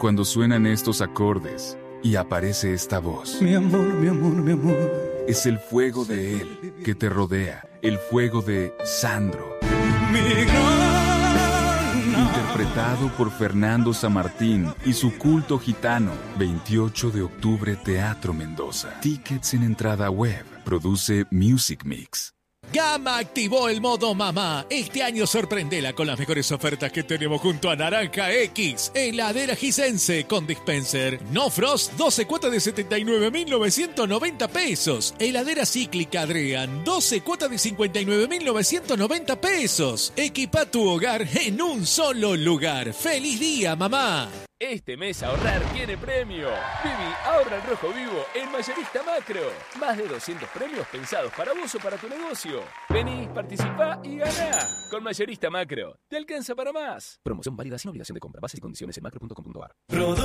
cuando suenan estos acordes y aparece esta voz. Mi amor, mi amor, mi amor. Es el fuego de él que te rodea, el fuego de Sandro. Interpretado por Fernando Samartín y su culto gitano. 28 de octubre, Teatro Mendoza. Tickets en entrada web. Produce Music Mix. Gama activó el modo mamá. Este año sorprendela con las mejores ofertas que tenemos junto a Naranja X. Heladera Gisense con dispenser. No Frost, 12 cuotas de 79.990 pesos. Heladera cíclica Adrian, 12 cuotas de 59.990 pesos. Equipa tu hogar en un solo lugar. ¡Feliz día, mamá! Este mes ahorrar tiene premio. Vivi, ahorra en rojo vivo en Mayorista Macro. Más de 200 premios pensados para vos o para tu negocio. Vení, participá y ganá. Con Mayorista Macro. Te alcanza para más. Promoción válida sin obligación de compra. Bases y condiciones en macro.com.ar.